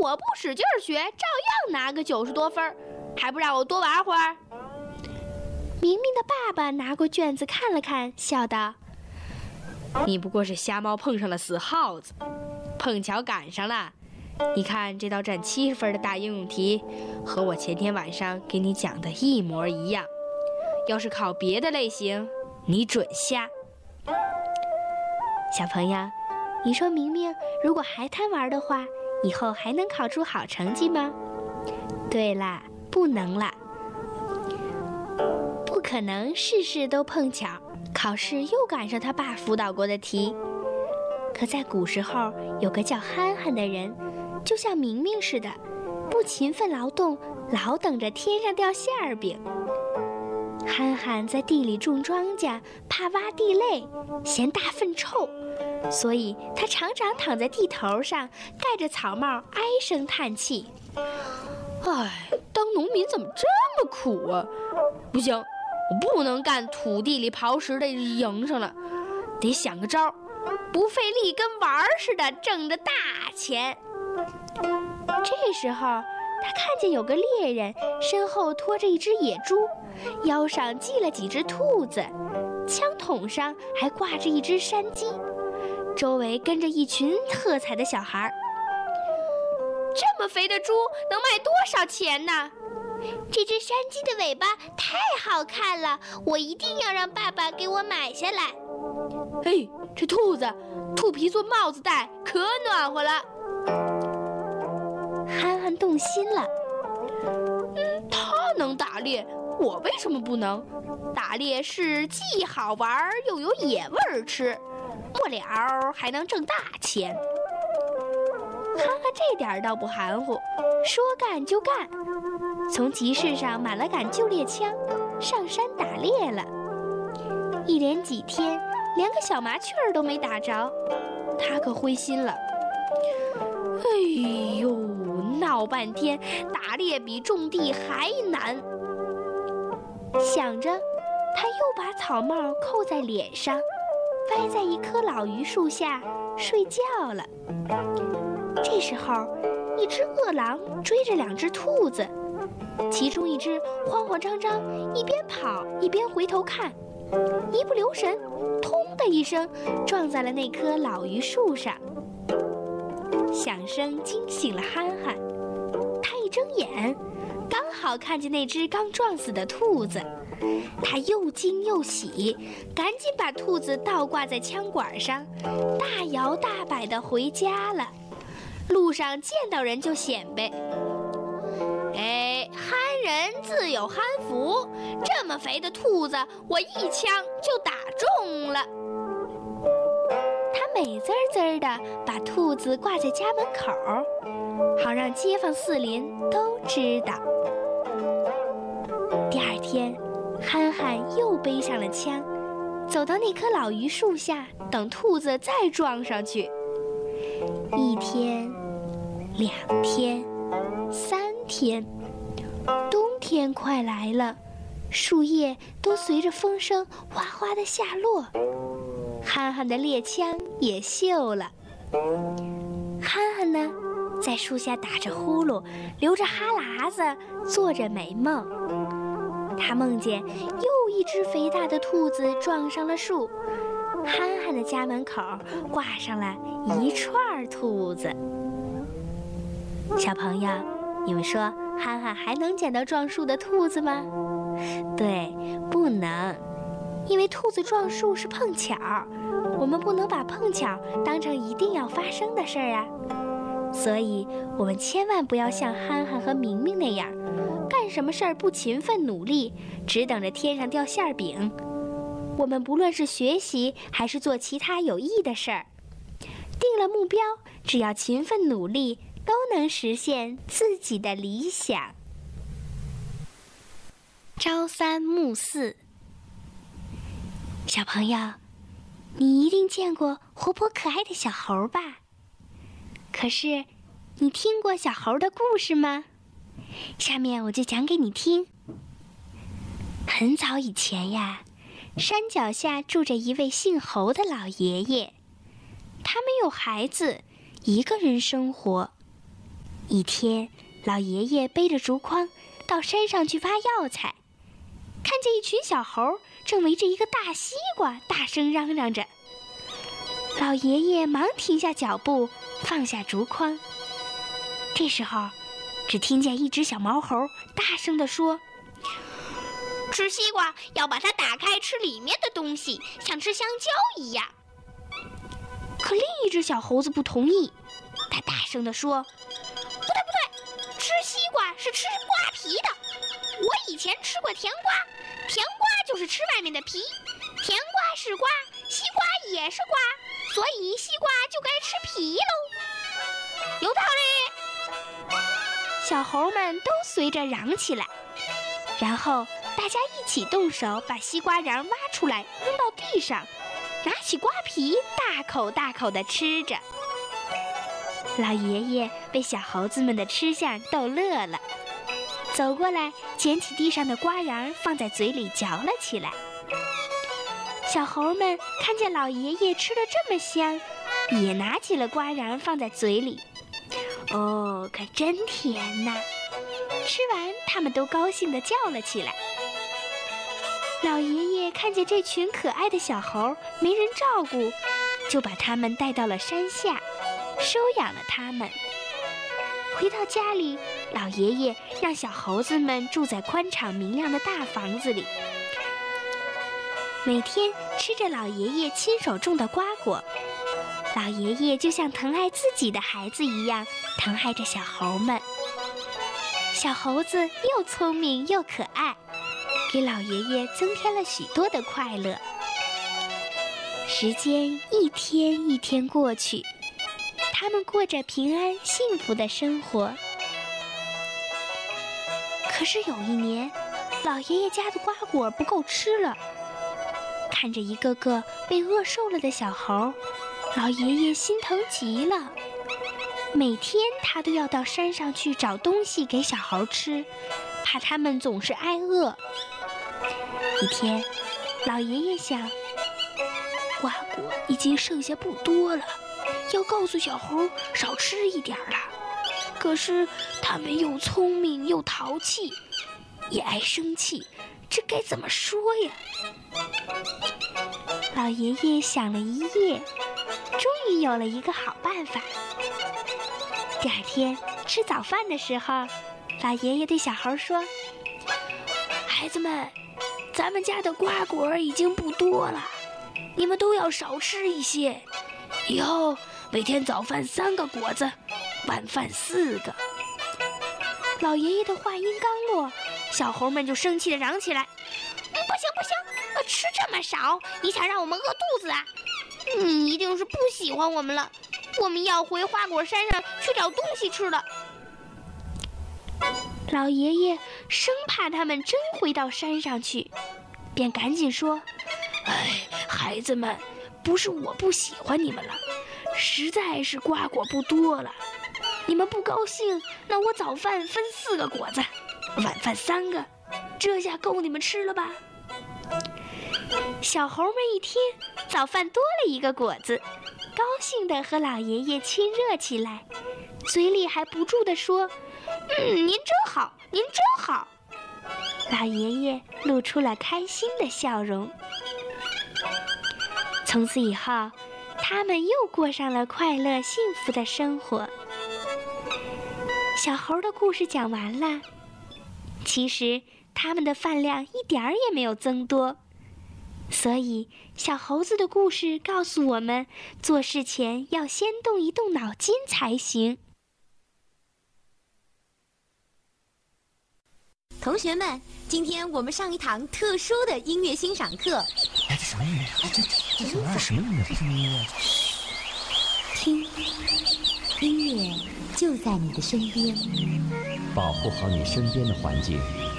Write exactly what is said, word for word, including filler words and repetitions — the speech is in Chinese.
我不使劲学，照样拿个九十多分，还不让我多玩会儿？” 明明的爸爸拿过卷子看了看，笑道：“ 你不过是瞎猫碰上了死耗子，碰巧赶上了。你看这道占七十分的大应用题，和我前天晚上给你讲的一模一样。要是考别的类型，你准瞎。” 小朋友，你说明明如果还贪玩的话，以后还能考出好成绩吗？对啦，不能啦。不可能事事都碰巧，考试又赶上他爸辅导过的题。可在古时候，有个叫憨憨的人，就像明明似的，不勤奋劳动，老等着天上掉馅儿饼。憨憨在地里种庄稼，怕挖地累，嫌大粪臭，所以他常常躺在地头上，盖着草帽，唉声叹气：“ 唉，当农民怎么这么苦啊？不行，我不能干土地里刨食的营生了，得想个招，不费力跟玩儿似的挣着大钱。” 这时候他看见有个猎人身后拖着一只野猪，腰上系了几只兔子，枪筒上还挂着一只山鸡，周围跟着一群喝彩的小孩。 这么肥的猪能卖多少钱呢？ 这只山鸡的尾巴太好看了，我一定要让爸爸给我买下来。 嘿，这兔子，兔皮做帽子戴，可暖和了。 憨憨动心了。 嗯，他能打猎，我为什么不能？打猎是既好玩又有野味儿吃，末了还能挣大钱。 憨憨这点倒不含糊，说干就干，从集市上买了杆旧猎枪，上山打猎了。一连几天，连个小麻雀儿都没打着，他可灰心了。 哎呦，闹半天，打猎比种地还难。 想着，他又把草帽扣在脸上，歪在一棵老榆树下睡觉了。这时候，一只饿狼追着两只兔子，其中一只慌慌张张，一边跑一边回头看，一不留神，通的一声撞在了那棵老榆树上。响声惊醒了憨憨，他一睁眼，刚好看见那只刚撞死的兔子，他又惊又喜，赶紧把兔子倒挂在枪管上，大摇大摆地回家了。路上见到人就显摆：“ 哎，憨人自有憨福，这么肥的兔子，我一枪就打中了。” 他美滋滋地把兔子挂在家门口，好让街坊四邻都知道。第二天，憨憨又背上了枪，走到那棵老榆树下，等兔子再撞上去。一天，两天，三天，冬天快来了，树叶都随着风声哗哗地下落，憨憨的猎枪也锈了。憨憨呢，在树下打着呼噜，流着哈喇子，做着美梦。他梦见又一只肥大的兔子撞上了树，憨憨的家门口挂上了一串兔子。小朋友，你们说憨憨还能捡到撞树的兔子吗？对，不能，因为兔子撞树是碰巧，我们不能把碰巧当成一定要发生的事儿啊。所以我们千万不要像憨憨和明明那样，干什么事儿不勤奋努力，只等着天上掉馅儿饼。我们不论是学习还是做其他有益的事儿，定了目标，只要勤奋努力，都能实现自己的理想。朝三暮四。小朋友，你一定见过活泼可爱的小猴吧？可是，你听过小猴的故事吗？下面我就讲给你听。很早以前呀，山脚下住着一位姓侯的老爷爷，他没有孩子，一个人生活。 一天，老爷爷背着竹筐到山上去挖药材，看见一群小猴正围着一个大西瓜大声嚷嚷着。老爷爷忙停下脚步，放下竹筐。这时候，只听见一只小毛猴大声地说：“ 吃西瓜要把它打开，吃里面的东西，像吃香蕉一样。” 可另一只小猴子不同意，他大声地说：“ 不对不对，吃西瓜是吃瓜皮的。我以前吃过甜瓜，甜瓜就是吃外面的皮，甜瓜是瓜，西瓜也是瓜，所以西瓜就该吃皮喽。有道理。” 小猴们都随着嚷起来，然后大家一起动手把西瓜瓤挖出来扔到地上，拿起瓜皮大口大口地吃着。老爷爷被小猴子们的吃相逗乐了，走过来捡起地上的瓜瓤放在嘴里嚼了起来。小猴们看见老爷爷吃得这么香，也拿起了瓜瓤放在嘴里。哦，可真甜呐！吃完，他们都高兴地叫了起来。老爷爷看见这群可爱的小猴没人照顾，就把它们带到了山下，收养了它们。回到家里，老爷爷让小猴子们住在宽敞明亮的大房子里，每天吃着老爷爷亲手种的瓜果。老爷爷就像疼爱自己的孩子一样疼爱着小猴们。小猴子又聪明又可爱，给老爷爷增添了许多的快乐。时间一天一天过去，他们过着平安幸福的生活。可是有一年，老爷爷家的瓜果不够吃了，看着一个个被饿瘦了的小猴，老爷爷心疼极了。每天他都要到山上去找东西给小猴吃，怕他们总是挨饿。一天，老爷爷想，瓜果已经剩下不多了，要告诉小猴少吃一点了。可是他们又聪明又淘气，也爱生气，这该怎么说呀？老爷爷想了一夜，终于有了一个好办法。第二天吃早饭的时候，老爷爷对小猴说：“孩子们，咱们家的瓜果已经不多了，你们都要少吃一些。以后每天早饭三个果子，晚饭四个。”老爷爷的话音刚落，小猴们就生气地嚷起来：“ 不行不行，吃这么少，你想让我们饿肚子啊？你一定是不喜欢我们了，我们要回花果山上去找东西吃了。” 老爷爷生怕他们真回到山上去，便赶紧说：“哎，孩子们，不是我不喜欢你们了，实在是瓜果不多了。你们不高兴，那我早饭分四个果子，晚饭三个，这下够你们吃了吧？”小猴们一听早饭多了一个果子，高兴地和老爷爷亲热起来，嘴里还不住地说：“嗯，您真好，您真好。”老爷爷露出了开心的笑容。从此以后，他们又过上了快乐幸福的生活。小猴的故事讲完了，其实他们的饭量一点儿也没有增多。所以，小猴子的故事告诉我们，做事前要先动一动脑筋才行。 同学们，今天我们上一堂特殊的音乐欣赏课。 哎，这什么音乐？哎，这这小孩什么音乐？这什么音乐？ 听，音乐就在你的身边。 保护好你身边的环境，